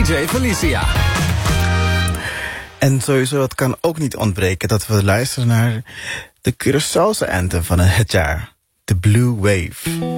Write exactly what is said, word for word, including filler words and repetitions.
D J Felicia. En sowieso, het kan ook niet ontbreken dat we luisteren naar de Curaçaose anthem van het jaar. The Blue Wave.